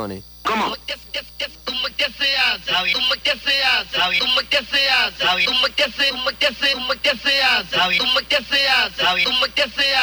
money. ¿Cómo? ¿Cómo que se hace? ¿Cómo que se hace? ¿Cómo que se hace? ¿Cómo que se hace? ¿Cómo que se hace? ¿Cómo que se hace?